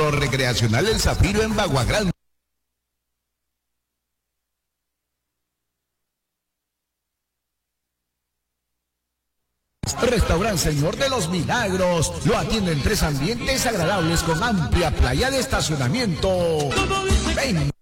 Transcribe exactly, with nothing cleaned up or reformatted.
Centro Recreacional El Zafiro en Baguagrán. Restaurante Señor de los Milagros. Lo atienden tres ambientes agradables con amplia playa de estacionamiento. Ven.